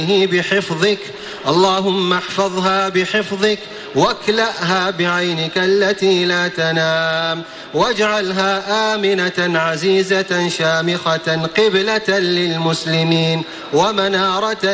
بحفظك، اللهم احفظها بحفظك واكلأها بعينك التي لا تنام، واجعلها آمنة عزيزة شامخة قبلة للمسلمين ومنارة